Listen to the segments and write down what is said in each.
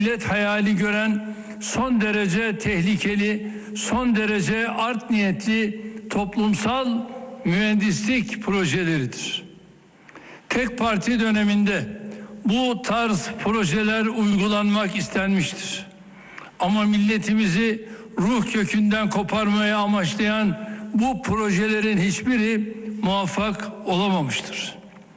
millet hayali gören son derece tehlikeli, son derece art niyetli toplumsal mühendislik projeleridir. Tek parti döneminde bu tarz projeler uygulanmak istenmiştir. Ama milletimizi ruh kökünden koparmaya amaçlayan bu projelerin hiçbiri muvaffak olamamıştır.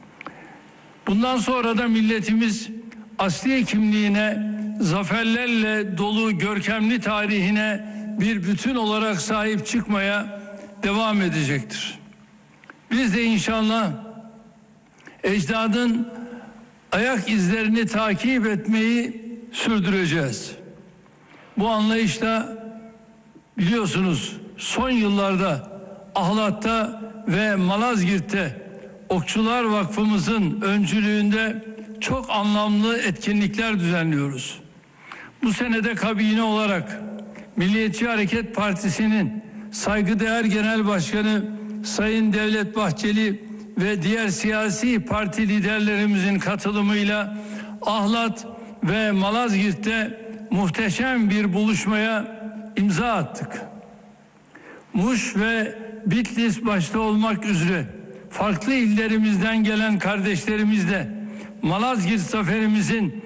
Bundan sonra da milletimiz asli kimliğine, zaferlerle dolu görkemli tarihine bir bütün olarak sahip çıkmaya devam edecektir. Biz de inşallah ecdadın ayak izlerini takip etmeyi sürdüreceğiz. Bu anlayışla biliyorsunuz son yıllarda Ahlat'ta ve Malazgirt'te Okçular Vakfımızın öncülüğünde çok anlamlı etkinlikler düzenliyoruz. Bu senede kabine olarak Milliyetçi Hareket Partisi'nin saygıdeğer Genel Başkanı Sayın Devlet Bahçeli ve diğer siyasi parti liderlerimizin katılımıyla Ahlat ve Malazgirt'te muhteşem bir buluşmaya imza attık. Muş ve Bitlis başta olmak üzere farklı illerimizden gelen kardeşlerimizle Malazgirt zaferimizin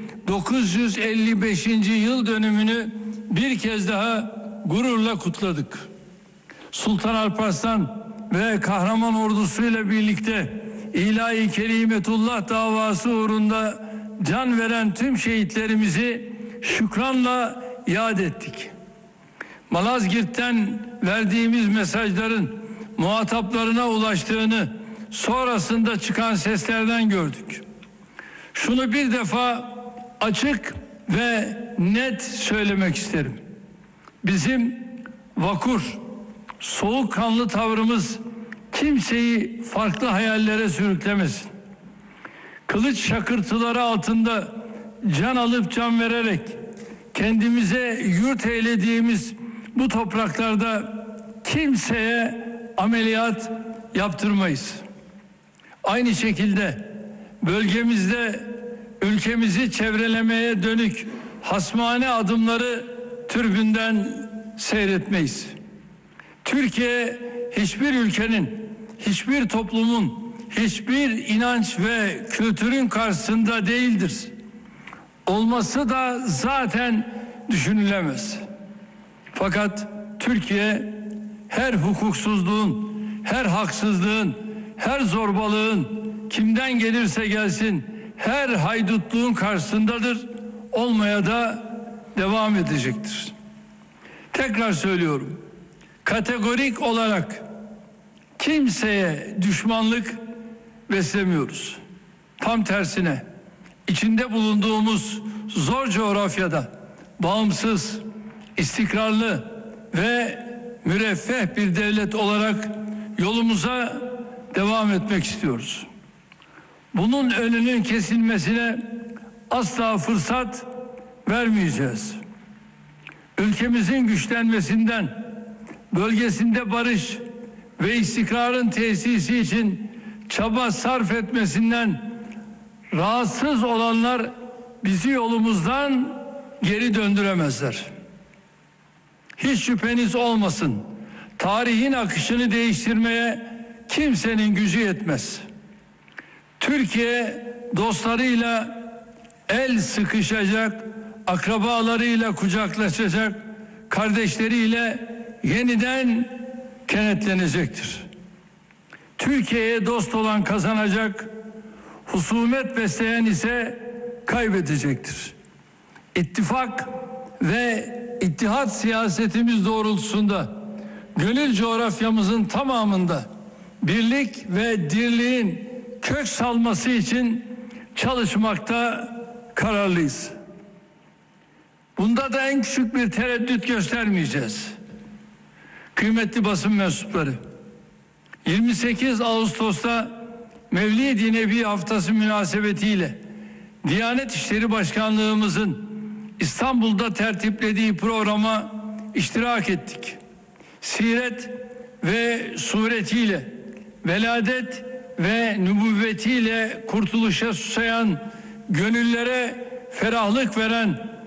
955. yıl dönümünü bir kez daha gururla kutladık. Sultan Alparslan ve kahraman ordusuyla birlikte İlahi Kelimetullah davası uğrunda can veren tüm şehitlerimizi şükranla yad ettik. Malazgirt'ten verdiğimiz mesajların muhataplarına ulaştığını sonrasında çıkan seslerden gördük. Şunu bir defa açık ve net söylemek isterim. Bizim vakur, soğukkanlı tavrımız kimseyi farklı hayallere sürüklemesin. Kılıç şakırtıları altında can alıp can vererek kendimize yurt eylediğimiz bu topraklarda kimseye ameliyat yaptırmayız. Aynı şekilde bölgemizde ülkemizi çevrelemeye dönük hasmane adımları türbünden seyretmeyiz. Türkiye hiçbir ülkenin, hiçbir toplumun, hiçbir inanç ve kültürün karşısında değildir. Olması da zaten düşünülemez. Fakat Türkiye her hukuksuzluğun, her haksızlığın, her zorbalığın kimden gelirse gelsin her haydutluğun karşısındadır. Olmaya da devam edecektir. Tekrar söylüyorum. Kategorik olarak kimseye düşmanlık beslemiyoruz. Tam tersine içinde bulunduğumuz zor coğrafyada bağımsız, istikrarlı ve müreffeh bir devlet olarak yolumuza devam etmek istiyoruz. Bunun önünün kesilmesine asla fırsat vermeyeceğiz. Ülkemizin güçlenmesinden, bölgesinde barış ve istikrarın tesisi için çaba sarf etmesinden rahatsız olanlar bizi yolumuzdan geri döndüremezler. Hiç şüpheniz olmasın, tarihin akışını değiştirmeye kimsenin gücü yetmez. Türkiye dostlarıyla el sıkışacak, akrabalarıyla kucaklaşacak, kardeşleriyle yeniden kenetlenecektir. Türkiye'ye dost olan kazanacak, husumet besleyen ise kaybedecektir. İttifak ve ittihat siyasetimiz doğrultusunda gönül coğrafyamızın tamamında birlik ve dirliğin kök salması için çalışmakta kararlıyız. Bunda da en küçük bir tereddüt göstermeyeceğiz. Kıymetli basın mensupları, 28 Ağustos'ta Mevlid-i Nebi Haftası münasebetiyle Diyanet İşleri Başkanlığımızın İstanbul'da tertiplediği programa iştirak ettik. Siret ve suretiyle, veladet ve nübüvvetiyle kurtuluşa susayan, gönüllere ferahlık veren